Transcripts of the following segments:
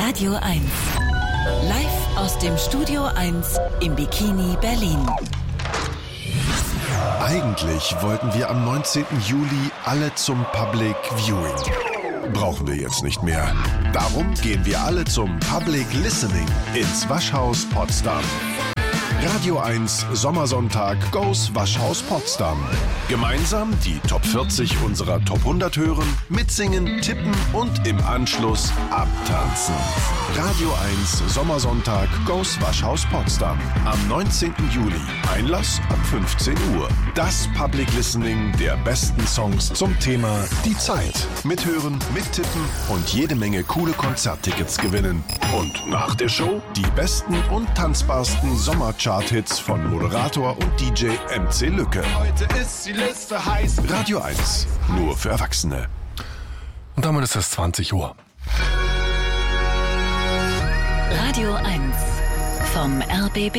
Radio 1. Live aus dem Studio 1 im Bikini Berlin. Eigentlich wollten wir am 19. Juli alle zum Public Viewing. Brauchen wir jetzt nicht mehr. Darum gehen wir alle zum Public Listening ins Waschhaus Potsdam. Radio 1 Sommersonntag goes Waschhaus Potsdam. Gemeinsam die Top 40 unserer Top 100 hören, mitsingen, tippen und im Anschluss abtanzen. Radio 1 Sommersonntag goes Waschhaus Potsdam. Am 19. Juli. Einlass ab 15 Uhr. Das Public Listening der besten Songs zum Thema Die Zeit. Mithören, mittippen und jede Menge coole Konzerttickets gewinnen. Und nach der Show die besten und tanzbarsten Sommerchart-Hits von Moderator und DJ MC Lücke. Heute ist die Liste heiß. Radio 1, nur für Erwachsene. Und damit ist es 20 Uhr. Radio 1 vom RBB.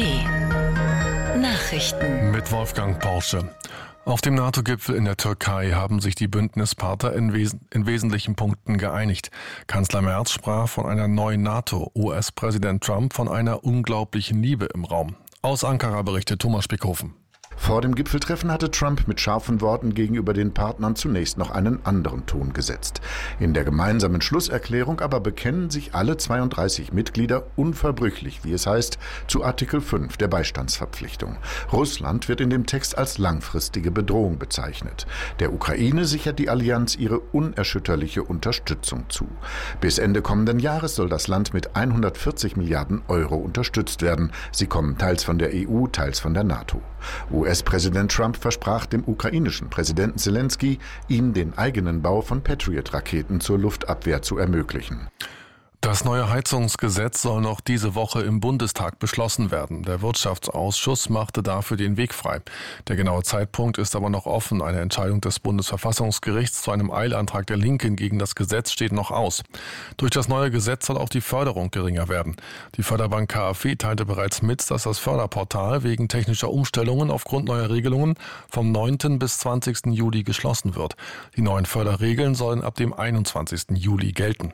Nachrichten mit Wolfgang Porsche. Auf dem NATO-Gipfel in der Türkei haben sich die Bündnispartner in wesentlichen Punkten geeinigt. Kanzler Merz sprach von einer neuen NATO, US-Präsident Trump von einer unglaublichen Liebe im Raum. Aus Ankara berichtet Thomas Spickhofen. Vor dem Gipfeltreffen hatte Trump mit scharfen Worten gegenüber den Partnern zunächst noch einen anderen Ton gesetzt. In der gemeinsamen Schlusserklärung aber bekennen sich alle 32 Mitglieder unverbrüchlich, wie es heißt, zu Artikel 5 der Beistandsverpflichtung. Russland wird in dem Text als langfristige Bedrohung bezeichnet. Der Ukraine sichert die Allianz ihre unerschütterliche Unterstützung zu. Bis Ende kommenden Jahres soll das Land mit 140 Milliarden Euro unterstützt werden. Sie kommen teils von der EU, teils von der NATO. US-Präsident Trump versprach dem ukrainischen Präsidenten Zelensky, ihm den eigenen Bau von Patriot-Raketen zur Luftabwehr zu ermöglichen. Das neue Heizungsgesetz soll noch diese Woche im Bundestag beschlossen werden. Der Wirtschaftsausschuss machte dafür den Weg frei. Der genaue Zeitpunkt ist aber noch offen. Eine Entscheidung des Bundesverfassungsgerichts zu einem Eilantrag der Linken gegen das Gesetz steht noch aus. Durch das neue Gesetz soll auch die Förderung geringer werden. Die Förderbank KfW teilte bereits mit, dass das Förderportal wegen technischer Umstellungen aufgrund neuer Regelungen vom 9. bis 20. Juli geschlossen wird. Die neuen Förderregeln sollen ab dem 21. Juli gelten.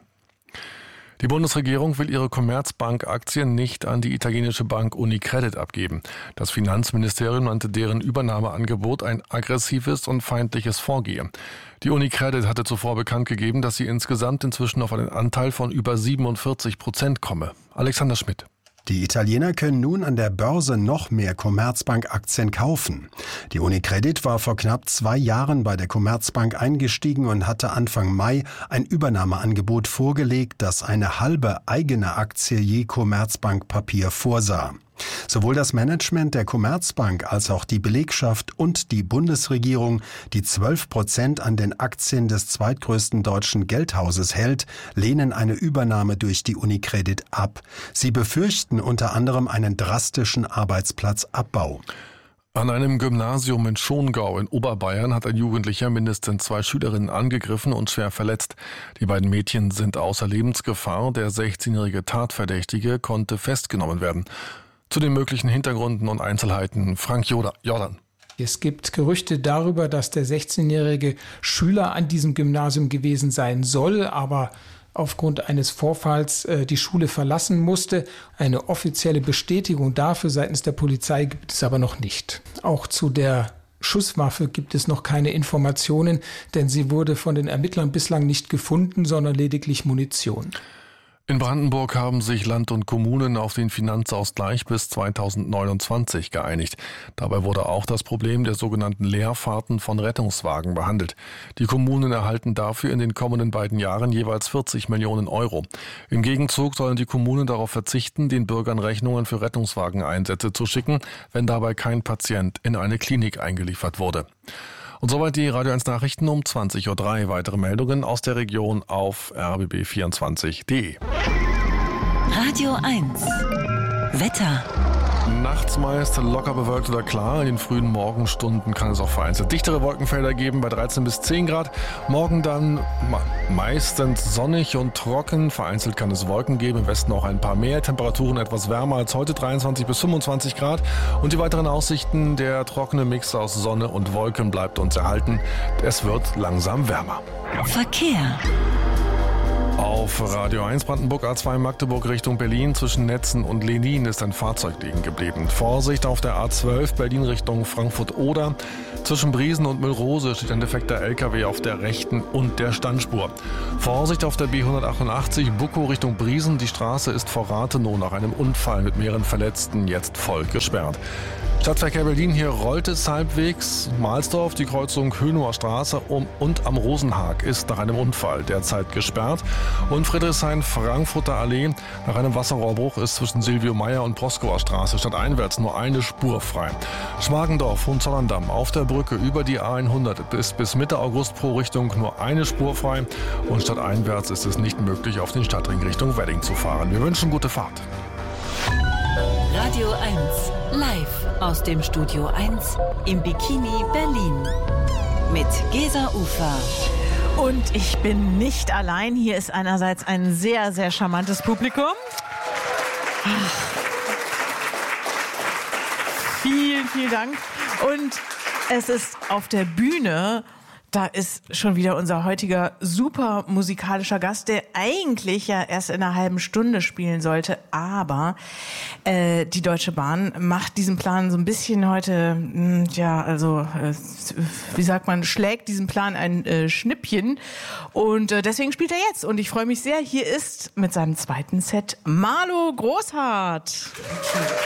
Die Bundesregierung will ihre Commerzbank-Aktien nicht an die italienische Bank Unicredit abgeben. Das Finanzministerium nannte deren Übernahmeangebot ein aggressives und feindliches Vorgehen. Die Unicredit hatte zuvor bekannt gegeben, dass sie insgesamt inzwischen auf einen Anteil von über 47% komme. Alexander Schmidt. Die Italiener können nun an der Börse noch mehr Commerzbank-Aktien kaufen. Die Unicredit war vor knapp 2 Jahren bei der Commerzbank eingestiegen und hatte Anfang Mai ein Übernahmeangebot vorgelegt, das eine halbe eigene Aktie je Commerzbank-Papier vorsah. Sowohl das Management der Commerzbank als auch die Belegschaft und die Bundesregierung, die 12% an den Aktien des zweitgrößten deutschen Geldhauses hält, lehnen eine Übernahme durch die Unicredit ab. Sie befürchten unter anderem einen drastischen Arbeitsplatzabbau. An einem Gymnasium in Schongau in Oberbayern hat ein Jugendlicher mindestens 2 Schülerinnen angegriffen und schwer verletzt. Die beiden Mädchen sind außer Lebensgefahr. Der 16-jährige Tatverdächtige konnte festgenommen werden. Zu den möglichen Hintergründen und Einzelheiten Frank Jordan. Es gibt Gerüchte darüber, dass der 16-jährige Schüler an diesem Gymnasium gewesen sein soll, aber aufgrund eines Vorfalls die Schule verlassen musste. Eine offizielle Bestätigung dafür seitens der Polizei gibt es aber noch nicht. Auch zu der Schusswaffe gibt es noch keine Informationen, denn sie wurde von den Ermittlern bislang nicht gefunden, sondern lediglich Munition. In Brandenburg haben sich Land und Kommunen auf den Finanzausgleich bis 2029 geeinigt. Dabei wurde auch das Problem der sogenannten Leerfahrten von Rettungswagen behandelt. Die Kommunen erhalten dafür in den kommenden beiden Jahren jeweils 40 Millionen Euro. Im Gegenzug sollen die Kommunen darauf verzichten, den Bürgern Rechnungen für Rettungswageneinsätze zu schicken, wenn dabei kein Patient in eine Klinik eingeliefert wurde. Und soweit die Radio 1 Nachrichten um 20.03 Uhr. Weitere Meldungen aus der Region auf rbb24.de. Radio 1 Wetter. Nachts meist locker bewölkt oder klar. In den frühen Morgenstunden kann es auch vereinzelt dichtere Wolkenfelder geben bei 13 bis 10 Grad. Morgen dann meistens sonnig und trocken. Vereinzelt kann es Wolken geben, im Westen auch ein paar mehr. Temperaturen etwas wärmer als heute, 23 bis 25 Grad. Und die weiteren Aussichten, der trockene Mix aus Sonne und Wolken bleibt uns erhalten. Es wird langsam wärmer. Verkehr. Auf Auf Radio 1 Brandenburg A2 Magdeburg Richtung Berlin zwischen Netzen und Lenin ist ein Fahrzeug liegen geblieben. Vorsicht auf der A12 Berlin Richtung Frankfurt-Oder. Zwischen Briesen und Müllrose steht ein defekter LKW auf der rechten und der Standspur. Vorsicht auf der B188 Buckow Richtung Briesen. Die Straße ist vor Rathenow nach einem Unfall mit mehreren Verletzten jetzt voll gesperrt. Stadtverkehr Berlin, hier rollt es halbwegs. Mahlsdorf, die Kreuzung Hönower Straße und am Rosenhag ist nach einem Unfall derzeit gesperrt. Und Friedrichshain-Frankfurter Allee, nach einem Wasserrohrbruch ist zwischen Silvio Meyer und Proskauer Straße stadteinwärts nur eine Spur frei. Schmargendorf, Hohenzollern-Damm, auf der Brücke über die A100 ist bis Mitte August pro Richtung nur eine Spur frei. Und stadteinwärts ist es nicht möglich, auf den Stadtring Richtung Wedding zu fahren. Wir wünschen gute Fahrt. Radio 1, live aus dem Studio 1 im Bikini Berlin mit Gesa Ufer. Und ich bin nicht allein. Hier ist einerseits ein sehr, sehr charmantes Publikum. Vielen, vielen Dank. Und es ist auf der Bühne, da ist schon wieder unser heutiger super musikalischer Gast, der eigentlich ja erst in einer halben Stunde spielen sollte. Aber die Deutsche Bahn macht diesen Plan so ein bisschen heute, wie sagt man, schlägt diesem Plan ein Schnippchen. Und deswegen spielt er jetzt. Und ich freue mich sehr. Hier ist mit seinem zweiten Set Marlo Großhardt.